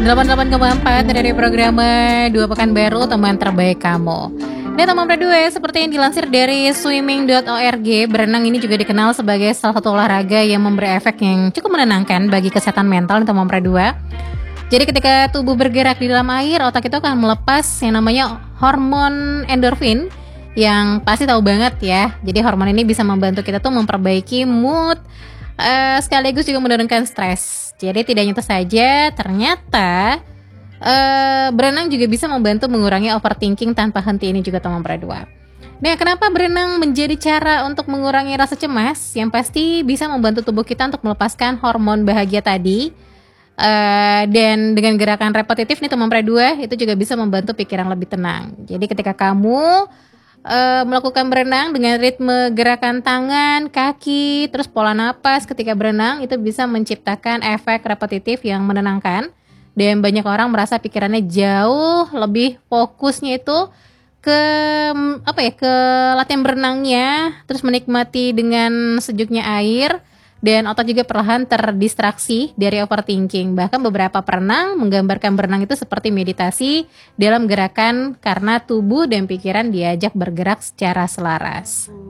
88,4 dari program Dua Pekan Baru, teman terbaik kamu. Ini teman berdua, seperti yang dilansir dari swimming.org, berenang ini juga dikenal sebagai salah satu olahraga yang memberi efek yang cukup menenangkan bagi kesehatan mental nih teman berdua. Jadi ketika tubuh bergerak di dalam air, otak itu akan melepas yang namanya hormon endorfin, yang pasti tahu banget ya. Jadi hormon ini bisa membantu kita tuh memperbaiki mood, sekaligus juga menurunkan stres. Jadi tidak hanya itu saja, ternyata berenang juga bisa membantu mengurangi overthinking tanpa henti ini juga teman berdua. Nah, kenapa berenang menjadi cara untuk mengurangi rasa cemas? Yang pasti bisa membantu tubuh kita untuk melepaskan hormon bahagia tadi. Dan dengan gerakan repetitif nih teman berdua, itu juga bisa membantu pikiran lebih tenang. Jadi ketika kamu melakukan berenang dengan ritme gerakan tangan, kaki, terus pola napas ketika berenang, itu bisa menciptakan efek repetitif yang menenangkan. Dan banyak orang merasa pikirannya jauh lebih fokusnya itu ke ke latihan berenangnya, terus menikmati dengan sejuknya air, dan otak juga perlahan terdistraksi dari overthinking. Bahkan beberapa perenang menggambarkan berenang itu seperti meditasi dalam gerakan karena tubuh dan pikiran diajak bergerak secara selaras.